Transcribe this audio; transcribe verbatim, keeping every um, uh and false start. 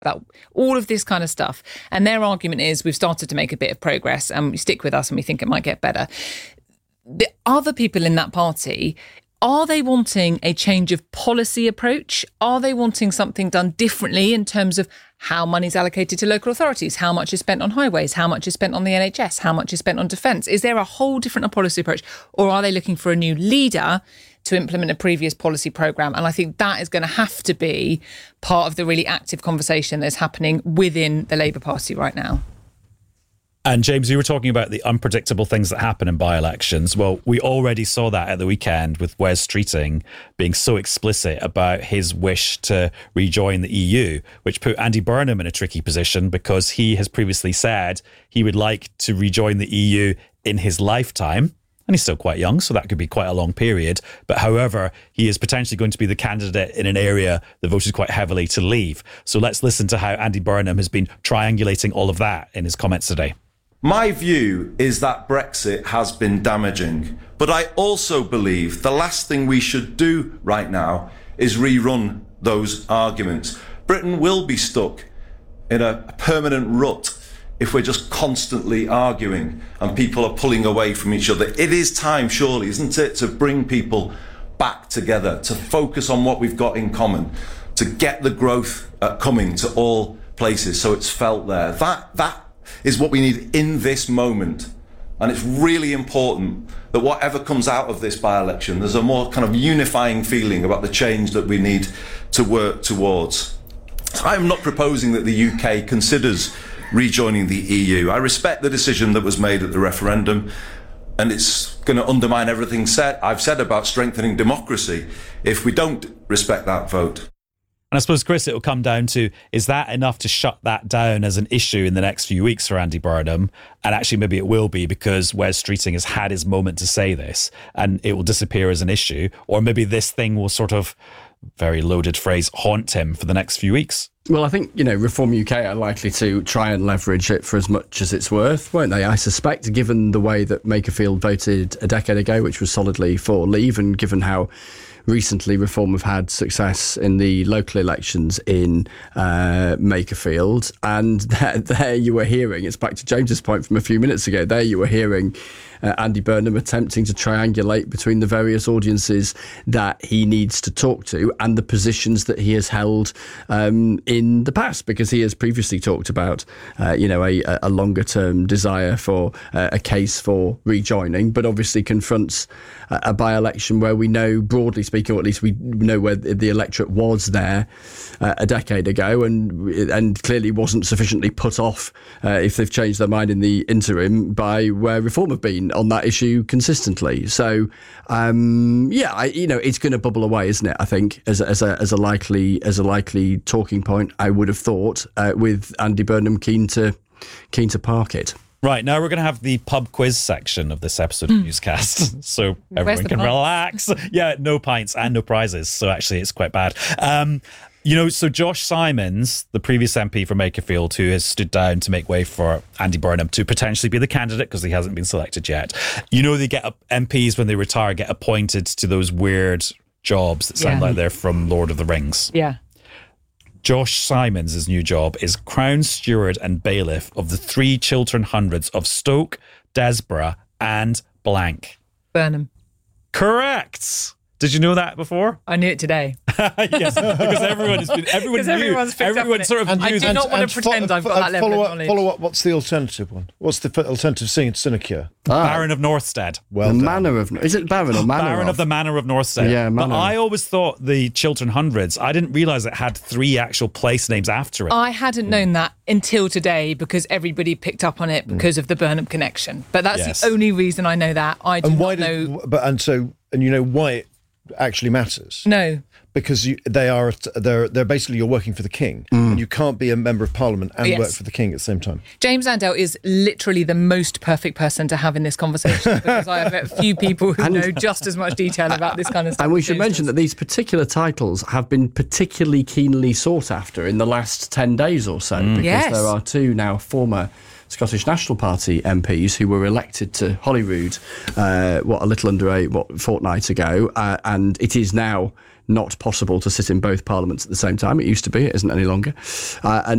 about all of this kind of stuff. And their argument is we've started to make a bit of progress and we stick with us and we think it might get better. The other people in that party, are they wanting a change of policy approach? Are they wanting something done differently in terms of how money's allocated to local authorities, how much is spent on highways, how much is spent on the N H S, how much is spent on defence? Is there a whole different policy approach? Or are they looking for a new leader to implement a previous policy programme? And I think that is going to have to be part of the really active conversation that's happening within the Labour Party right now. And James, you were talking about the unpredictable things that happen in by-elections. Well, we already saw that at the weekend with Wes Streeting being so explicit about his wish to rejoin the E U, which put Andy Burnham in a tricky position because he has previously said he would like to rejoin the E U in his lifetime. And he's still quite young, so that could be quite a long period. But however, he is potentially going to be the candidate in an area that voted quite heavily to leave. So let's listen to how Andy Burnham has been triangulating all of that in his comments today. My view is that Brexit has been damaging, but I also believe the last thing we should do right now is rerun those arguments. Britain will be stuck in a permanent rut if we're just constantly arguing and people are pulling away from each other. It is time, surely, isn't it, to bring people back together, to focus on what we've got in common, to get the growth uh, coming to all places so it's felt there. That that is what we need in this moment. And it's really important that whatever comes out of this by-election, there's a more kind of unifying feeling about the change that we need to work towards. I'm not proposing that the U K considers rejoining the E U. I respect the decision that was made at the referendum, and it's going to undermine everything said, I've said about strengthening democracy if we don't respect that vote. And I suppose, Chris, it will come down to, is that enough to shut that down as an issue in the next few weeks for Andy Burnham? And actually, maybe it will be because Wes Streeting has had his moment to say this and it will disappear as an issue. Or maybe this thing will sort of, very loaded phrase, haunt him for the next few weeks. Well, I think, you know, Reform U K are likely to try and leverage it for as much as it's worth, won't they? I suspect, given the way that Makerfield voted a decade ago, which was solidly for leave, and given how recently Reform have had success in the local elections in uh, Makerfield. And there, there you were hearing, it's back to James's point from a few minutes ago, there you were hearing uh, Andy Burnham attempting to triangulate between the various audiences that he needs to talk to and the positions that he has held um, in the past, because he has previously talked about, uh, you know, a, a longer term desire for uh, a case for rejoining, but obviously confronts a, a by-election where we know, broadly speaking, or at least we know where the electorate was there uh, a decade ago, and and clearly wasn't sufficiently put off, uh, if they've changed their mind in the interim, by where Reform have been on that issue consistently. So, um, yeah, I, you know, it's going to bubble away, isn't it? I think as a, as a as a likely as a likely talking point, I would have thought, uh, with Andy Burnham keen to keen to park it. Right, now we're going to have the pub quiz section of this episode of Mm. Newscast, so everyone can pint? relax. Yeah, no pints and no prizes, so actually it's quite bad. Um, you know, so Josh Simons, the previous M P for Makerfield, who has stood down to make way for Andy Burnham to potentially be the candidate because he hasn't been selected yet. You know, they get M Ps when they retire get appointed to those weird jobs that sound Yeah. like they're from Lord of the Rings. Yeah. Josh Simons' new job is Crown Steward and Bailiff of the three Chiltern Hundreds of Stoke, Desborough and blank. Burnham. Correct. Did you know that before? I knew it today. Yes, because everyone has been, everyone Because knew, everyone's picked up everyone on it. sort of I knew. do not want to pretend I've got that level follow of up, knowledge. follow up, what's the alternative one? What's the f- alternative sin- sinecure? Ah, Baron of Northstead. Well the done. Manor of... Is it Baron or Manor Baron of the Manor of Northstead. Yeah, But Manor. I always thought the Chiltern Hundreds, I didn't realise it had three actual place names after it. I hadn't known that until today because everybody picked up on it because of the Burnham connection. But that's Yes. the only reason I know that. I do And why not did? know. But and so and you know why it actually matters? No. Because you, they are they're they're basically you're working for the king, and you can't be a member of parliament and Yes. work for the king at the same time. James Andel is literally the most perfect person to have in this conversation because I have a few people who And- know just as much detail about this kind of stuff. And we should as mention does. that these particular titles have been particularly keenly sought after in the last ten days or so, because Yes. there are two now former Scottish National Party M Ps who were elected to Holyrood, uh, what, a little under a what, fortnight ago, uh, and it is now not possible to sit in both parliaments at the same time. It used to be, it isn't any longer. Uh, and